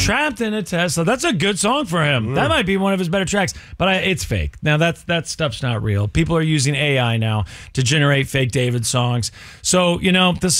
Trapped in a Tesla. That's a good song for him. That might be one of his better tracks, but it's fake. Now, that stuff's not real. People are using AI now to generate fake David songs. So, this